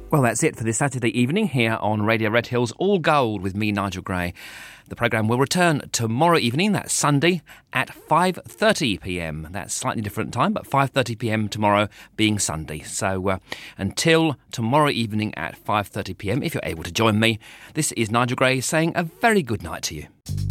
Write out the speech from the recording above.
Well, that's it for this Saturday evening here on Radio Red Hills All Gold with me, Nigel Gray. The programme will return tomorrow evening, that's Sunday, at 5:30pm. That's a slightly different time, but 5:30pm tomorrow being Sunday. So until tomorrow evening at 5:30pm, if you're able to join me, this is Nigel Gray saying a very good night to you.